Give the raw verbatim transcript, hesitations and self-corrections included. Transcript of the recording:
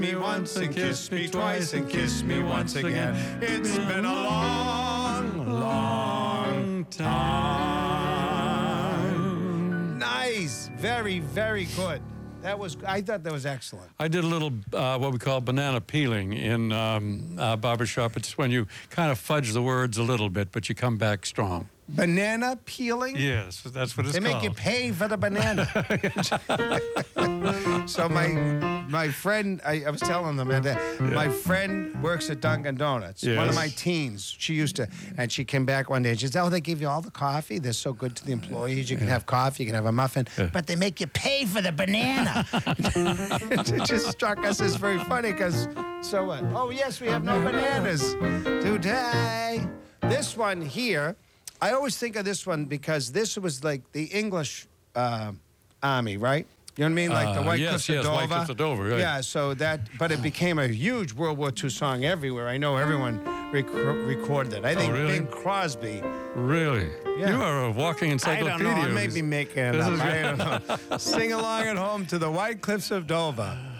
me once and kiss me twice and kiss me once again. It's been a long, long time. Nice. Very, very good. That was, I thought that was excellent. I did a little, uh, what we call banana peeling in um, uh, barbershop. It's when you kind of fudge the words a little bit, but you come back strong. Banana peeling? Yes, that's what it's they called. They make you pay for the banana. So my my friend, I, I was telling them that yeah. my friend works at Dunkin' Donuts. Yes. One of my teens. She used to, and she came back one day and she said, "Oh, they give you all the coffee. They're so good to the employees. You can yeah. have coffee, you can have a muffin, yeah. but they make you pay for the banana." It just struck us as very funny because so what? Oh yes, we have no bananas today. This one here. I always think of this one because this was like the English uh, army, right? You know what I mean? Like the Uh, White yes, Cliffs yes, of Dover. White Cliffs of Dover, right. Yeah, so that, but it became a huge World War Two song everywhere. I know everyone rec recorded it. I think Oh, really? Bing Crosby. Really? Yeah. You are a walking I encyclopedia. don't know, I may be making it This up. is I don't know. Sing along at home to the White Cliffs of Dover.